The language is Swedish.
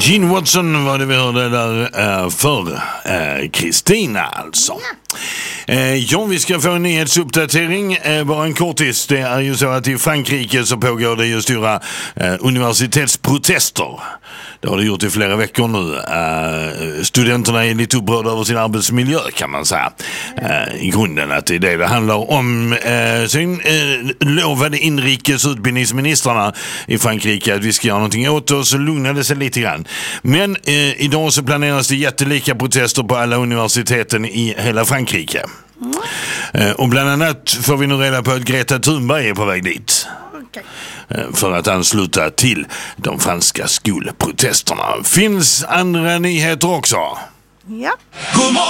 Gene Watson var det vi hörde där för Kristina alltså. Ja, vi ska få en nyhetsuppdatering. Bara en kortis. Det är ju så att i Frankrike så pågår det ju stora universitetsprotester. Det har det gjort i flera veckor nu. Studenterna är lite upprörda över sin arbetsmiljö, kan man säga. I grunden att det är det handlar om. Sen lovade inrikes utbildningsministrarna i Frankrike att vi ska göra någonting åt oss, så lugnade sig lite grann. Men idag så planeras det jättelika protester på alla universiteten i hela Frankrike. Och bland annat får vi nu reda på att Greta Thunberg är på väg dit. För att ansluta till de franska skolprotesterna. Finns andra nyheter också? Ja.